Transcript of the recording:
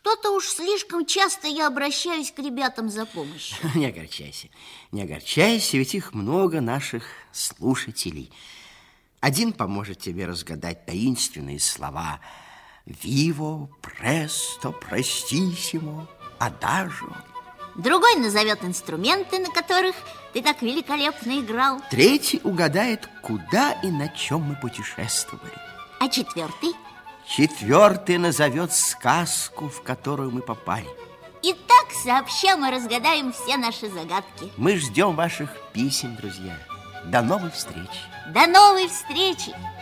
Что-то уж слишком часто я обращаюсь к ребятам за помощью. Не огорчайся, ведь их много, наших слушателей. Один поможет тебе разгадать таинственные слова «Vivo, presto, prestissimo, adagio». Другой назовет инструменты, на которых ты так великолепно играл. Третий угадает, куда и на чем мы путешествовали. А четвертый? Четвертый назовет сказку, в которую мы попали. И так сообща мы разгадаем все наши загадки. Мы ждем ваших писем, друзья. До новых встреч. До новой встречи!